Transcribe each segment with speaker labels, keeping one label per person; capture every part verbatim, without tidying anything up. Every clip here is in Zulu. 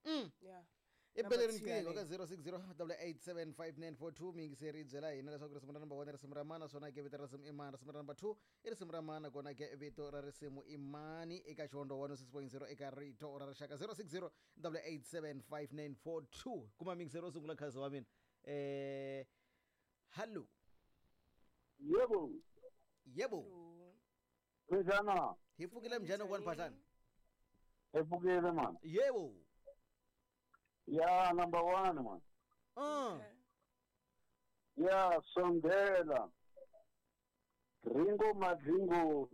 Speaker 1: Mm.
Speaker 2: Yeah.
Speaker 1: Ibele rinqingo ka zero six zero eight seven five nine four two mi ngiseri byela hina leswaku risimu ra number one risimu ra mana swona ke vito ra risimu imani risimu ra number two i risimu ra mana kona ke vito ra risimu imani eka Xondo one oh six point zero eka rito ra rixaka zero six zero eight seven five nine four two kuma mi ngiseri ro sungula khazi wa mina eh hallo
Speaker 3: Yebo.
Speaker 1: yebo
Speaker 3: Pejana.
Speaker 1: hi pfukile mjani kwani phahlani
Speaker 3: Epukile man.
Speaker 1: yebo
Speaker 3: Ya number one man.
Speaker 1: uh
Speaker 2: Okay.
Speaker 3: Ya Sondela. Ringo Madringo.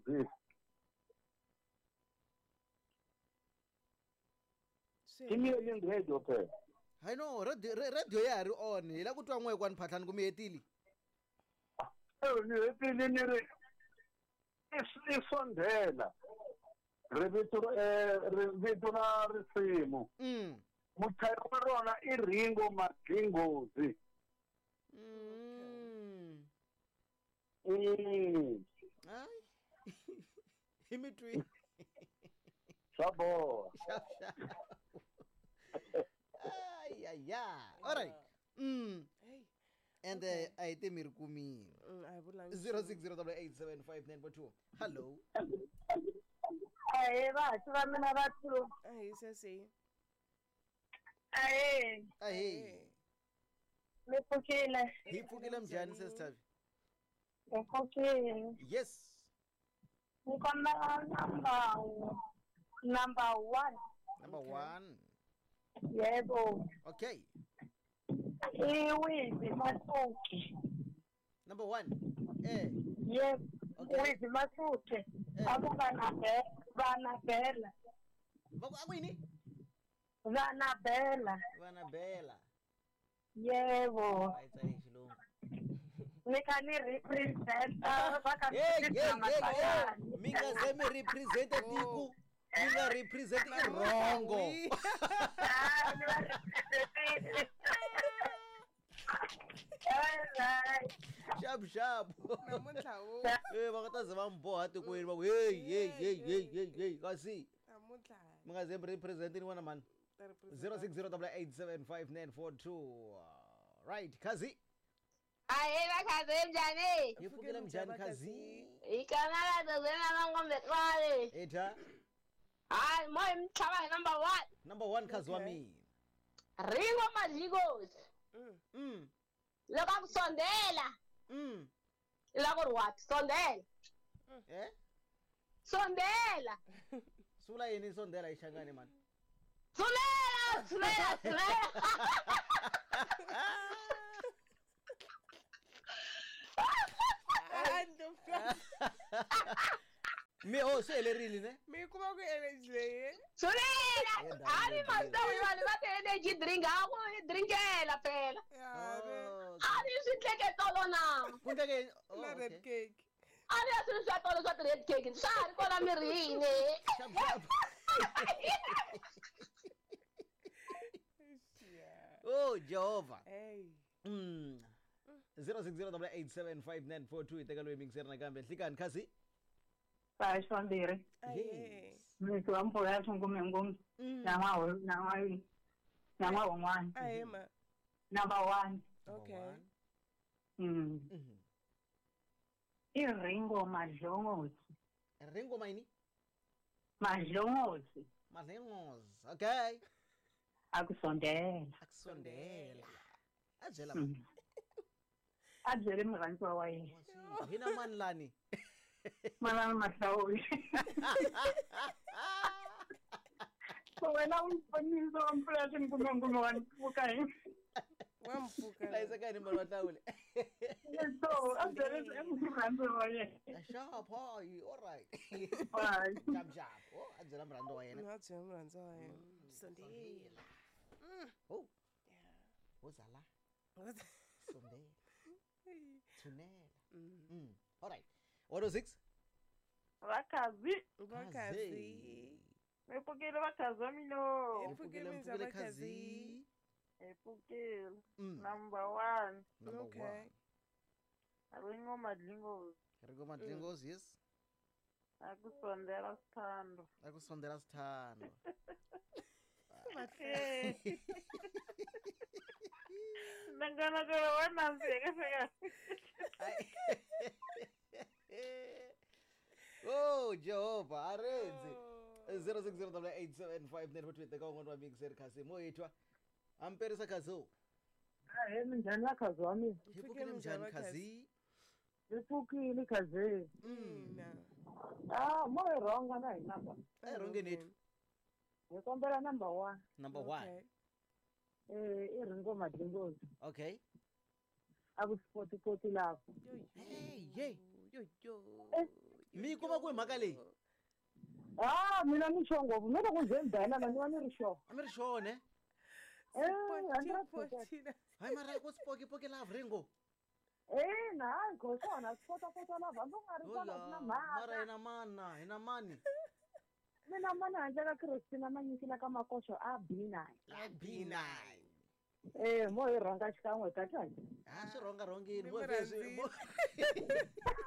Speaker 3: Kimi yini radio pe.
Speaker 1: I know radio radio ya ri on hi la ku twa n'we kwani phahlani ku mi hetile
Speaker 3: Eh ni hetile ni ri. Is Sondela. Revito eh revito na risimu.
Speaker 1: mm
Speaker 3: Muchayi wa rona i Ringo Madringozi.
Speaker 1: mm
Speaker 3: Mm.
Speaker 1: ay imitwi
Speaker 3: Sabo.
Speaker 1: shap shap ay ay ay all right mm
Speaker 2: Hey.
Speaker 1: and uh, I think mi ri kumile
Speaker 2: Mm, I would like
Speaker 1: zero six zero eight seven five nine four two hello
Speaker 4: Aye batho ba mina batho.
Speaker 2: Hey, sesi.
Speaker 4: Aye,
Speaker 1: ahe
Speaker 4: mepukile.
Speaker 1: hi pfukile mjani sesithavi
Speaker 4: Mepukile.
Speaker 1: yes
Speaker 4: Ngikona number number one.
Speaker 1: number one
Speaker 4: Yebo.
Speaker 1: okay
Speaker 4: Iwizi Masuki.
Speaker 1: number one eh
Speaker 4: Yebo.
Speaker 1: Okay.
Speaker 4: Iwizi Masuki.
Speaker 1: Eh.
Speaker 4: Abana be bana bela.
Speaker 1: akwini
Speaker 4: Bana bela.
Speaker 1: vana bela
Speaker 4: Yebo.
Speaker 1: ayitsale xilungu
Speaker 4: Nika ni represent baka
Speaker 1: hey hey hey hey mi nga ze mi represent tiku mi nga represent irongo
Speaker 4: Ah, ni va represent. Alright.
Speaker 1: sharp sharp
Speaker 2: Namuntlha wo.
Speaker 1: eh va nga ta ze va mboha tikweni va ku hey hey hey hey hey hey kasi
Speaker 2: Namuntlha.
Speaker 1: mi nga ze mi represent ni vona mani
Speaker 2: Ta represent-
Speaker 1: zero six zero eight seven five nine four two right kazi
Speaker 4: Aye bakhaze njani?
Speaker 1: hi pfukile mjani kazi
Speaker 4: Ikamala dozena mangombe kwale.
Speaker 1: eta
Speaker 4: Hayi moyo mthaba number one.
Speaker 1: number one kazi wa
Speaker 2: Okay.
Speaker 1: mina
Speaker 4: Ringo Madrigos.
Speaker 2: Mm.
Speaker 1: mm
Speaker 4: Loko kusondela.
Speaker 1: mm
Speaker 4: Loko what? Sondela.
Speaker 1: eh
Speaker 4: Sondela.
Speaker 1: sula yini sondela ishangane mani
Speaker 4: Sulela, sulela, sulela.
Speaker 2: And of course,
Speaker 1: mi oh se helerile ne
Speaker 2: me kuma ku energy leyi.
Speaker 4: Sulela.
Speaker 1: Yenda,
Speaker 4: Ani
Speaker 1: yenda,
Speaker 4: masawi wale bate energy drink hawo drinkela phela.
Speaker 2: Yeah,
Speaker 1: oh
Speaker 4: Ani sihleke tolo na.
Speaker 1: kunta ke oh,
Speaker 2: na red
Speaker 1: okay.
Speaker 2: cake.
Speaker 4: Ani asiswa tolo swa red cake. Sari kona mirini.
Speaker 1: Sharp, sharp.
Speaker 2: Yeah.
Speaker 1: oh Jehovah
Speaker 2: Hey.
Speaker 1: mm zero six zero eight seven five nine four two iteka loyi mingiseri nakambe hlikani kazi
Speaker 5: Baixo Bandeira.
Speaker 2: Aye.
Speaker 5: Muito amor, é um comengum.
Speaker 1: Mm.
Speaker 5: Não há, não há, não há one.
Speaker 2: Aye ma.
Speaker 5: Number one.
Speaker 1: Number
Speaker 2: Okay.
Speaker 1: one.
Speaker 5: Hum.
Speaker 1: Mhm.
Speaker 5: E Ringo Majongos.
Speaker 1: ringo maini
Speaker 5: Majongos.
Speaker 1: malengos okay
Speaker 5: Akusondela.
Speaker 1: akusondela ajela
Speaker 5: Hum. Ajele mrantu waye.
Speaker 1: masi hina mani lani
Speaker 5: Mana masawi. Wena unifanyisa umplatin kumengum wan bukai.
Speaker 2: Wamfuka.
Speaker 1: laisa kani mali wahlawule
Speaker 5: So, ajele mrantu waye.
Speaker 1: sharp hi all right
Speaker 5: Bye.
Speaker 1: jab jab oh ajela mrando wa yena
Speaker 2: Ngathi umranzo waye. Sondela.
Speaker 1: oh
Speaker 2: Yeah.
Speaker 1: uzala
Speaker 2: What?
Speaker 1: sondela thunela mm all right one oh six
Speaker 4: Vakazi.
Speaker 2: Bakazi.
Speaker 4: Mepukile bakazi wamino.
Speaker 2: Epukile menza
Speaker 1: mpukile
Speaker 2: bakazi.
Speaker 4: Epukile.
Speaker 1: Mm.
Speaker 4: Number one.
Speaker 1: number
Speaker 2: Okay.
Speaker 4: Ringo Madlingo.
Speaker 1: one ringo madlingos yes
Speaker 4: Akusondela sithando.
Speaker 1: akusondela sithando
Speaker 2: bahle.
Speaker 5: Nangana ke wena mfike fika.
Speaker 1: Oh Jehova arenze zero six zero eight seven five nine four two teka un'wana wa mixer khasi mo yitwa amperisa khazo
Speaker 5: Hayi minjani la khazi wami?
Speaker 1: hipukile mjani khazi
Speaker 5: Ipukile khazi.
Speaker 2: Mina.
Speaker 5: Ah, moyo wrong na hina ba.
Speaker 1: eh ronge nethu
Speaker 5: Ngikombela number one.
Speaker 1: number one
Speaker 2: Okay.
Speaker 5: Eh iringo madingozi.
Speaker 1: okay
Speaker 5: Aku sport sport lapho.
Speaker 1: hey hey
Speaker 2: Yo yo.
Speaker 1: mi kuba kuyimhaka leyi
Speaker 5: Ah, mina ngisho ngoba mina kuzendana la niwani risho.
Speaker 1: amiri shone
Speaker 5: Eh, hundred percent.
Speaker 1: hayi mara ko spoke poke love ringo
Speaker 5: Eh, na ngosona sport sport lapha. Ngongari
Speaker 1: oya
Speaker 5: sana na
Speaker 1: mara
Speaker 5: mara.
Speaker 1: ina mana ina mani
Speaker 5: Mina mana nje ka Christina manyikila ka makosho a bina.
Speaker 1: abina
Speaker 5: Eh, moyo ranga xikan'we ka tani.
Speaker 1: ah swi ronga rongini
Speaker 2: Mi
Speaker 1: mo
Speaker 2: mi
Speaker 1: vesi
Speaker 2: rhandzile.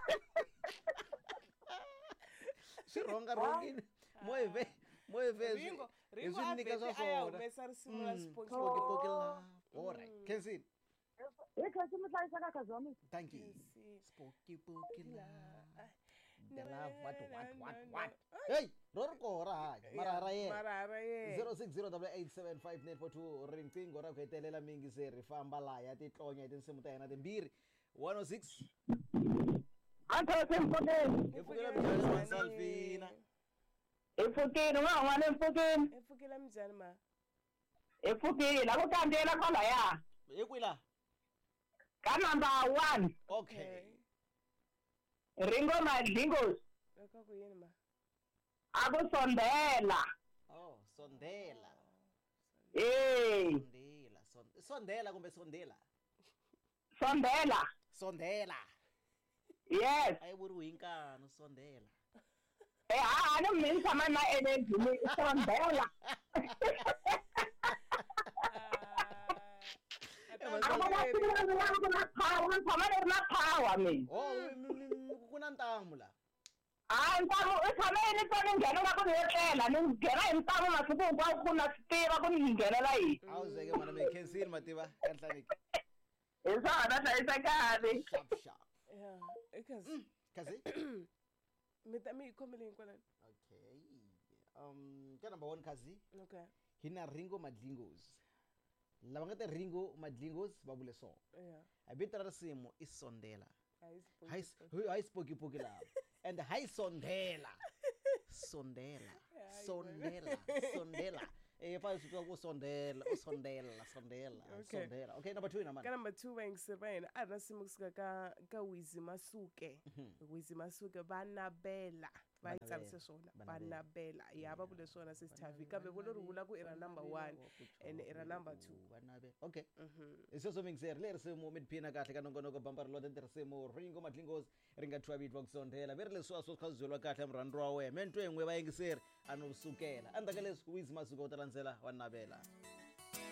Speaker 1: swi ronga rongini mo ve mo vesi
Speaker 2: Ringo, Ringo
Speaker 1: swi nyika swa
Speaker 2: avete aya
Speaker 1: swona
Speaker 2: humesa risimu ra
Speaker 1: Mm,
Speaker 2: Spoke
Speaker 1: spoke
Speaker 2: Spoke.
Speaker 1: poke love all right
Speaker 2: Mm.
Speaker 1: Kensin
Speaker 5: Eh, kasi mi hlayisa ka khazi wami.
Speaker 1: thank you
Speaker 2: Yes.
Speaker 1: spoke poke love the
Speaker 2: Na,
Speaker 1: love what
Speaker 2: na,
Speaker 1: what
Speaker 2: na,
Speaker 1: what
Speaker 2: na.
Speaker 1: what hey rorko ra mara ra ye
Speaker 2: Mara ra ye.
Speaker 1: zero six zero eight seven five nine four two riqingho ra ku hetelela mingi se ri famba laya titlonya hi tinsimu ta hina timbirhi one oh six
Speaker 5: Antho sempoteni.
Speaker 1: efukela mjani Mansalfina
Speaker 5: Efukeni wa ngwana efukeni.
Speaker 2: Efukela mjani ma?
Speaker 5: Efukeni la ku kandela kwala ya.
Speaker 1: ekwila
Speaker 5: Ka number one.
Speaker 1: okay
Speaker 5: Ringo madingos.
Speaker 2: Lokho kuyini ma?
Speaker 5: Akusondela.
Speaker 1: oh sondela
Speaker 5: Eh,
Speaker 1: sondela son- sondela kumbe sondela
Speaker 5: sondela.
Speaker 1: sondela
Speaker 5: Yes.
Speaker 1: ayivuriwi hinkanu sondela
Speaker 5: Eh, ah, no mean sama na energy ni sondela. Akona sina na na power, sama na power mi.
Speaker 1: oh mi- mi- mi- ku na ntamu la
Speaker 5: Ah, ntamu utshame ni tone nghena ka ku yetlela, ni nghena hi ntamu masiku hinkwawo ku na swi tiva ku ni nghenela yini.
Speaker 1: awuzeke mana mi Kensin mativa kanhlaniki
Speaker 5: Hi swona hlayisekani.
Speaker 1: sharp sharp
Speaker 2: Yeah, because
Speaker 1: kasi
Speaker 2: mi ta mi khomele hinkwalani.
Speaker 1: okay um ka number one kasi
Speaker 2: Okay.
Speaker 1: hi na Ringo Madlingos lava nga ta Ringo Madlingos va vule so
Speaker 2: Yeah.
Speaker 1: a vito ra risimu i sondela
Speaker 2: Hayi Spoke
Speaker 1: hayi
Speaker 2: Spoke.
Speaker 1: hayi spoki poki lava and hayi sondela sondela
Speaker 2: Hayi,
Speaker 1: sondela sondela eh fa swi ku sondela u sondela sondela
Speaker 2: Okay.
Speaker 1: sondela okay number two ina
Speaker 2: Ka
Speaker 1: mani
Speaker 2: number two va yingiseri va yena a ri na simu kusuka ka ka Wizi Masuke. Wizi Masuke va nabela va yi tsarise swona
Speaker 1: Va
Speaker 2: va
Speaker 1: navela.
Speaker 2: nabela ya va vule swona sister kambe vo lo ri vula ku i ra number one and i ra number two.
Speaker 1: Vanabe- okay
Speaker 2: Mhm.
Speaker 1: hi sweswo mingiseri le risimu mi tiphina kahle ka nongonoko bamba ri lote ni risimu Ringo Madlingos ri nga thwa vitwa ku sondela ve ri leswiwa swo kha swi byeriwa kahle murhandzwa wa wena mentwe n'we vayingiseri a no sukela endzhaku ka leswi Wiz Masuka u ta landzela wa navela